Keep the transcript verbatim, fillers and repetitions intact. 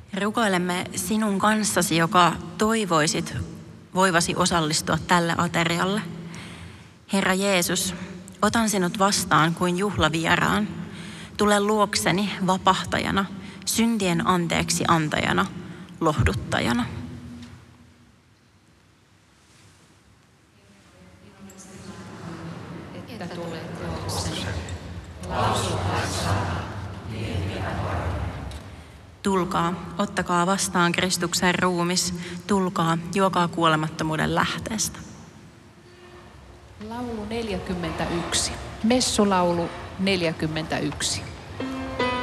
Rukoilemme sinun kanssasi, joka toivoisit voivasi osallistua tälle aterialle. Herra Jeesus, otan sinut vastaan kuin juhlavieraan. Tule luokseni vapahtajana, syntien anteeksi antajana, lohduttajana. Että tulet luokseni, lausuttaessa Tulkaa, ottakaa vastaan Kristuksen ruumis, tulkaa, juokaa kuolemattomuuden lähteestä. Laulu neljäkymmentäyksi. Messulaulu neljäkymmentäyksi.